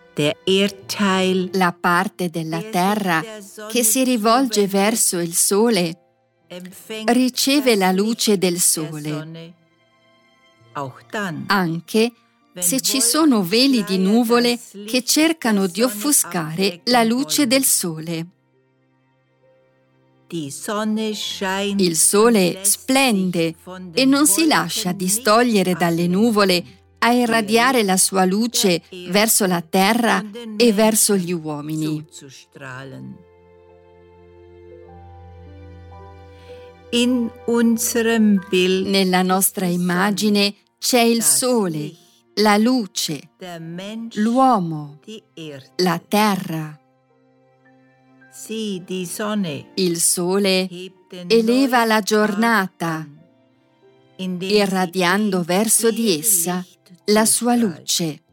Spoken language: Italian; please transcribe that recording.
La parte della terra che si rivolge verso il Sole riceve la luce del Sole, anche se ci sono veli di nuvole che cercano di offuscare la luce del Sole. Il Sole splende e non si lascia distogliere dalle nuvole a irradiare la sua luce verso la terra e verso gli uomini. Nella nostra immagine c'è il Sole, la luce, l'uomo, la terra. Il Sole eleva la giornata, irradiando verso di essa la sua luce.